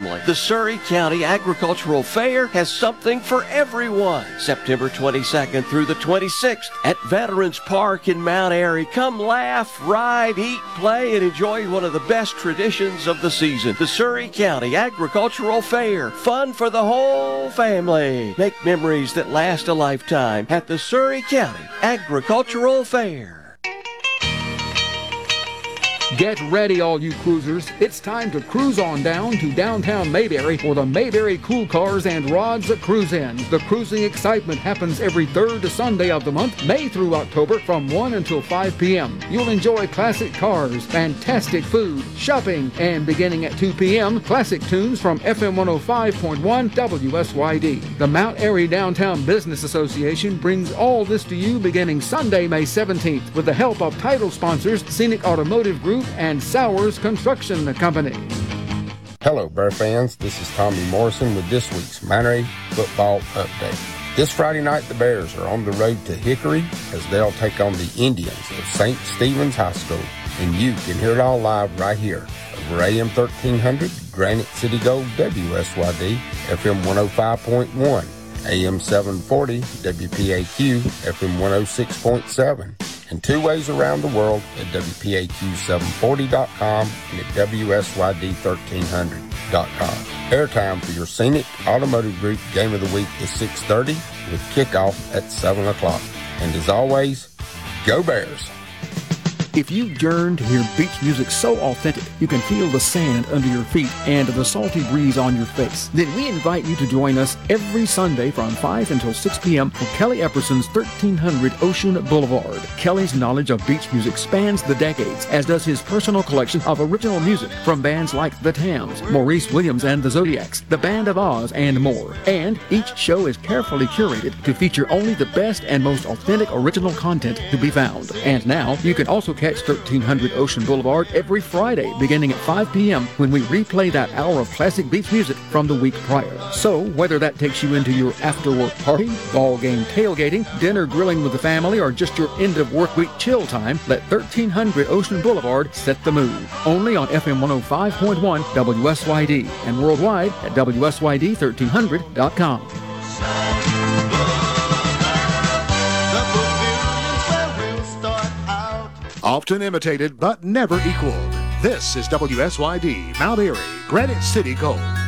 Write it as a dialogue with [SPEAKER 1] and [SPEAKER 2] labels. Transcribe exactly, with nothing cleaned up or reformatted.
[SPEAKER 1] family. The Surry County Agricultural Fair has something for everyone. September twenty-second through the twenty-sixth at Veterans Park in Mount Airy. Come laugh, ride, eat, play, and enjoy one of the best traditions of the season. The Surry County Agricultural Fair. Fun for the whole family. Make memories that last a lifetime at the Surry County Agricultural Fair.
[SPEAKER 2] Get ready, all you cruisers. It's time to cruise on down to downtown Mayberry for the Mayberry Cool Cars and Rods Cruise In. The cruising excitement happens every third Sunday of the month, May through October, from one until five p.m. You'll enjoy classic cars, fantastic food, shopping, and beginning at two p.m., classic tunes from F M one oh five point one W S Y D. The Mount Airy Downtown Business Association brings all this to you beginning Sunday, May seventeenth, with the help of title sponsors Scenic Automotive Group and Sowers Construction Company.
[SPEAKER 3] Hello, Bear fans. This is Tommy Morrison with this week's Mount Airy Football Update. This Friday night, the Bears are on the road to Hickory as they'll take on the Indians of Saint Stephen's High School. And you can hear it all live right here over A M thirteen hundred, Granite City Gold, W S Y D, F M one oh five point one, A M seven forty, W P A Q, F M one oh six point seven. And two ways around the world at W P A Q seven forty dot com and at W S Y D thirteen hundred dot com. Airtime for your Scenic Automotive Group Game of the Week is six thirty with kickoff at seven o'clock. And as always, go Bears!
[SPEAKER 4] If you yearn to hear beach music so authentic you can feel the sand under your feet and the salty breeze on your face, then we invite you to join us every Sunday from five until six p.m. for Kelly Epperson's thirteen hundred Ocean Boulevard. Kelly's knowledge of beach music spans the decades, as does his personal collection of original music from bands like The Tams, Maurice Williams and the Zodiacs, The Band of Oz, and more. And each show is carefully curated to feature only the best and most authentic original content to be found. And now you can also catch thirteen hundred Ocean Boulevard every Friday beginning at five p.m. when we replay that hour of classic beach music from the week prior. So whether that takes you into your after-work party, ball game tailgating, dinner grilling with the family, or just your end-of-work week chill time, let thirteen hundred Ocean Boulevard set the mood. Only on F M one oh five point one W S Y D and worldwide at W S Y D thirteen hundred dot com.
[SPEAKER 5] Often imitated but never equaled. This is W S Y D Mount Airy, Granite City Gold.